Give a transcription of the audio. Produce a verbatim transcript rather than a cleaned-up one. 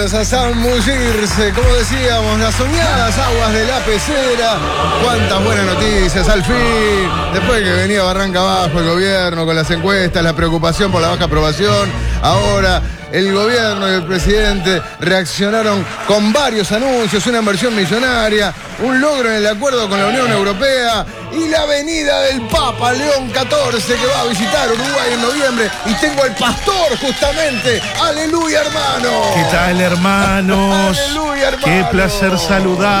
A zambullirse, como decíamos, las soñadas aguas de la pecera. Cuántas buenas noticias, al fin. Después que venía barranca abajo el gobierno con las encuestas, la preocupación por la baja aprobación, ahora el gobierno y el presidente reaccionaron con varios anuncios, una inversión millonaria, un logro en el acuerdo con la Unión Europea y la venida del Papa León catorce que va a visitar Uruguay en noviembre. Y tengo al pastor justamente. ¡Aleluya, hermano! ¿Qué tal, hermanos? ¡Aleluya, hermano! Qué placer saludar.